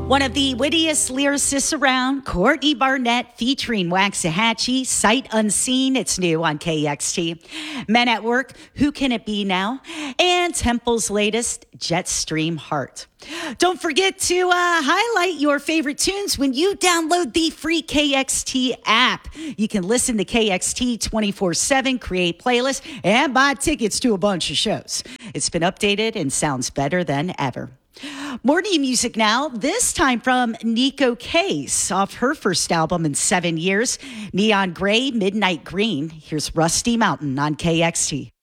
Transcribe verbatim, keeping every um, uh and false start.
One of the wittiest lyricists around, Courtney Barnett featuring Waxahachie, Sight Unseen, it's new on K X T. Men at Work, Who Can It Be Now? And Temple's latest, Jetstream Heart. Don't forget to uh, highlight your favorite tunes when you download the free K X T app. You can listen to K X T twenty-four seven, create playlists, and buy tickets to a bunch of shows. It's been updated and sounds better than ever. More new music now, this time from Neko Case, off her first album in seven years, Neon Gray, Midnight Green. Here's Rusty Mountain on K X T.